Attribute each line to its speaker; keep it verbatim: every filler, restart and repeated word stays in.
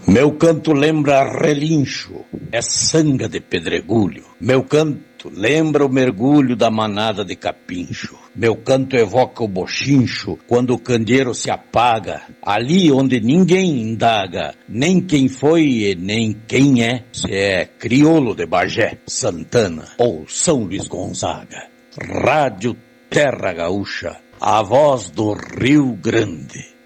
Speaker 1: Meu canto lembra relincho, é sanga de pedregulho. Meu canto lembra o mergulho da manada de capincho. Meu canto evoca o bochincho quando o candeeiro se apaga, ali onde ninguém indaga, nem quem foi e nem quem é, se é crioulo de Bagé, Santana ou São Luís Gonzaga. Rádio Terra Gaúcha, a voz do Rio Grande.